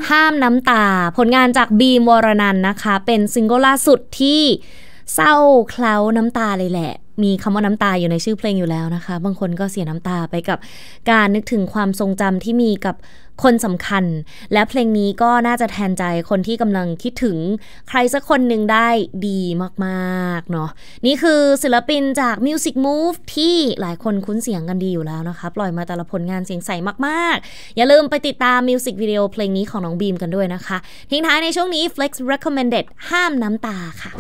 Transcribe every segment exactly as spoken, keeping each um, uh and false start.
ห้ามน้ำตาผลงานจากบีมวรนันท์นะคะเป็นซิงเกิลล่าสุดที่เศร้าเคล้าน้ำตาเลยแหละมีคำว่าน้ำตาอยู่ในชื่อเพลงอยู่แล้วนะคะบางคนก็เสียน้ำตาไปกับการนึกถึงความทรงจำที่มีกับคนสำคัญและเพลงนี้ก็น่าจะแทนใจคนที่กำลังคิดถึงใครสักคนหนึ่งได้ดีมากๆเนาะนี่คือศิลปินจาก Music Move ที่หลายคนคุ้นเสียงกันดีอยู่แล้วนะคะปล่อยมาแต่ละผลงานเสียงใสมากๆอย่าลืมไปติดตามมิวสิกวิดีโอเพลงนี้ของน้องบีมกันด้วยนะคะทิ้งท้ายในช่วงนี้ Flex Recommended ห้ามน้ำตาค่ะ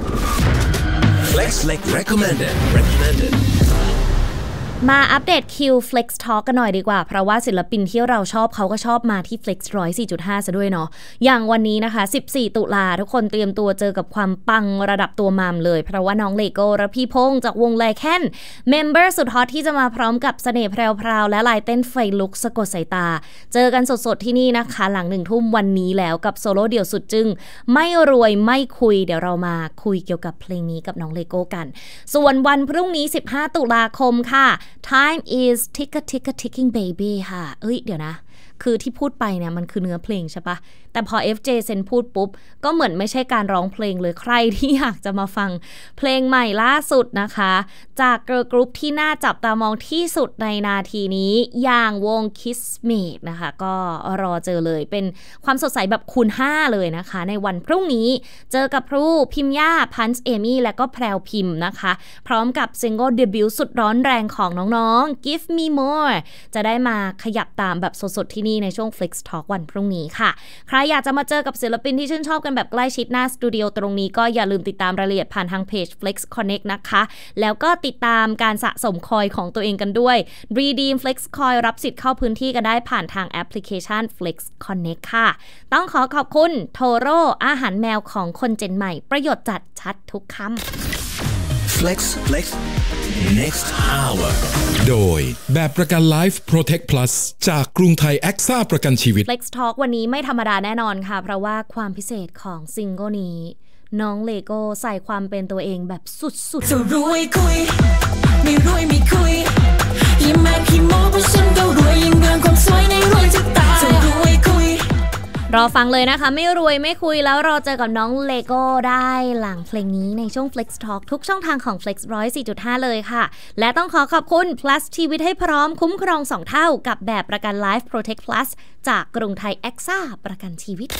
Flex Recommended Recommended มาอัปเดตคิว Flex Talk กันหน่อยดีกว่าเพราะว่าศิลปินที่เราชอบเขาก็ชอบมาที่ Flex หนึ่งร้อยสี่จุดห้า ซะด้วยเนาะอย่างวันนี้นะคะสิบสี่ตุลาทุกคนเตรียมตัวเจอกับความปังระดับตัวมัมเลยเพราะว่าน้องเลโก้ระพีพงษ์จากวงไลแคนเมมเบอร์สุดฮอตที่จะมาพร้อมกับเสน่ห์แพรวๆและลายเต้นไฟลุกสะกดสายตาเจอกันสดๆที่นี่นะคะหลังหนึ่งทุ่มวันนี้แล้วกับโซโล่เดี่ยวสุดจึ้งไม่รวยไม่คุยเดี๋ยวเรามาคุยเกี่ยวกับเพลงนี้กับน้องเลโก้กันส่วนวันพรุ่งนี้สิบห้าตุลาคมค่ะ Time is tick a tick a ticking baby ค่ะเอ้ยเดี๋ยวนะคือที่พูดไปเนี่ยมันคือเนื้อเพลงใช่ปะแต่พอ เอฟ เจ เซนพูดปุ๊บก็เหมือนไม่ใช่การร้องเพลงเลยใครที่อยากจะมาฟังเพลงใหม่ล่าสุดนะคะจากเกิร์ลกรุ๊ปที่น่าจับตามองที่สุดในนาทีนี้อย่างวง Kismet นะคะก็รอเจอเลยเป็นความสดใสแบบคูณห้าเลยนะคะในวันพรุ่งนี้เจอกับพรูพิมย่าพันซ์เอมี่และก็แพรวพิมพ์นะคะพร้อมกับซิงเกิลเดบิวต์สุดร้อนแรงของน้องๆ Give Me More จะได้มาขยับตามแบบสดๆที่นี่ในช่วง Flex Talk วันพรุ่งนี้ค่ะใครอยากจะมาเจอกับศิลปินที่ชื่นชอบกันแบบใกล้ชิดหน้าสตูดิโอตรงนี้ก็อย่าลืมติดตามรายละเอียดผ่านทางเพจ Flex Connect นะคะแล้วก็ติดตามการสะสมคอยของตัวเองกันด้วย Redeem Flex Coin รับสิทธิ์เข้าพื้นที่กันได้ผ่านทางแอปพลิเคชัน Flex Connect ค่ะต้องขอขอบคุณโทโร่อาหารแมวของคนเจนใหม่ประโยชน์จัดชัดทุกคำ Flex Flex Next Hour โดยแบบประกัน Life Protect Plus จากกรุงไทยแอ็กซ่าประกันชีวิต Flex Talk วันนี้ไม่ธรรมดาแน่นอนค่ะเพราะว่าความพิเศษของซิงเกิลนี้น้องเลโก้ใส่ความเป็นตัวเองแบบสุดๆจะรวยคุยไม่รวยไม่คุยยิ่งแม่ขี้โม้เพราะฉันก็รวยยิ่งเรื่องความสวยในรวยจะตายจะรวยคุยรอฟังเลยนะคะไม่รวยไม่คุยแล้วรอเจอกับน้องเลโก้ได้หลังเพลงนี้ในช่วง Flex Talk ทุกช่องทางของ Flex หนึ่งร้อยสี่จุดห้า เลยค่ะและต้องขอขอบคุณ Plus ชีวิตให้พร้อมคุ้มครองสองเท่ากับแบบประกัน Life Protect Plus จากกรุงไทยแอ็กซ่าประกันชีวิต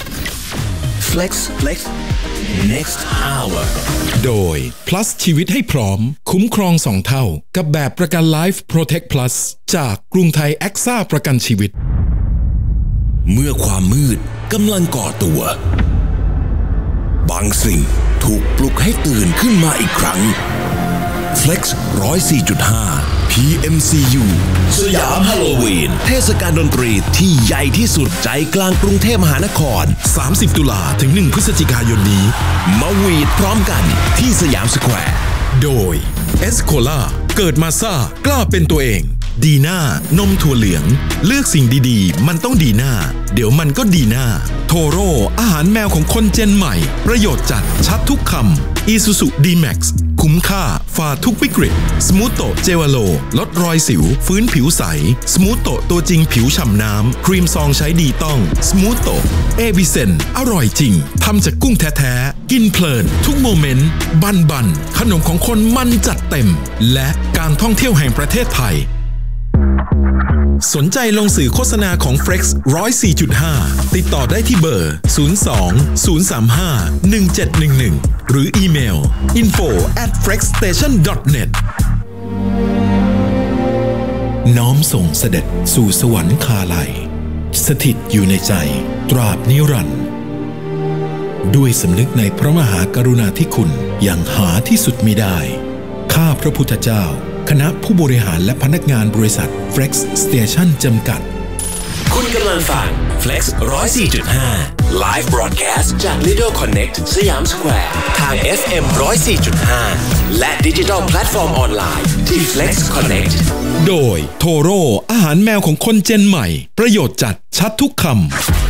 Flex Flex Next Hour โดย Plus ชีวิตให้พร้อมคุ้มครองสองเท่ากับแบบประกัน Life Protect Plus จากกรุงไทยแอ็กซ่าประกันชีวิตเมื่อความมืดกำลังก่อตัวบางสิ่งถูกปลุกให้ตื่นขึ้นมาอีกครั้ง Flex หนึ่งร้อยสี่จุดห้า พี เอ็ม ซี ยู สยามฮาโลวีนเทศกาลดนตรีที่ใหญ่ที่สุดใจกลางกรุงเทพมหานครสามสิบตุลาถึงหนึ่งพฤศจิกายนนี้มาวีดพร้อมกันที่สยามสแควร์โดยเอสโคล่าเกิดมาซ่ากล้าเป็นตัวเองดีน่านมถั่วเหลืองเลือกสิ่งดีๆมันต้องดีน่าเดี๋ยวมันก็ดีน่าโทโร่อาหารแมวของคนเจนใหม่ประโยชน์จัดชัดทุกคำ Isuzu D-Max คุ้มค่าฝ่าทุกวิกฤตสมูทโตเจวาโลลดรอยสิวฟื้นผิวใสสมูทโตตัวจริงผิวฉ่ำน้ำครีมซองใช้ดีต้องสมูทโตเอวิเซนอร่อยจริงทำจากกุ้งแท้ๆกินเพลินทุกโมเมนต์บันบันขนมของคนมันจัดเต็มและการท่องเที่ยวแห่งประเทศไทยสนใจลงสื่อโฆษณาของ Flex หนึ่งร้อยสี่จุดห้า ติดต่อได้ที่เบอร์ศูนย์ สอง ศูนย์ สาม ห้า หนึ่ง เจ็ด หนึ่ง หนึ่งหรืออีเมล อินโฟ แอท เฟล็กซ์สเตชัน ดอท เน็ต น้อมส่งเสด็จสู่สวรรคาลัยสถิตอยู่ในใจตราบนิรันดร์ด้วยสำนึกในพระมหากรุณาธิคุณอย่างหาที่สุดมิได้ข้าพระพุทธเจ้าคณะผู้บริหารและพนักงานบริษัท Flex Station จำกัดคุณกำลังฟัง Flex หนึ่งร้อยสี่จุดห้า Live Broadcast จาก Lido Connect สยามสแควร์ทาง เอฟ เอ็ม หนึ่งร้อยสี่จุดห้า และดิจิทัลแพลตฟอร์มออนไลน์ที่ Flex Connect โดยโทโร่อาหารแมวของคนเจนใหม่ประโยชน์จัดชัดทุกคำ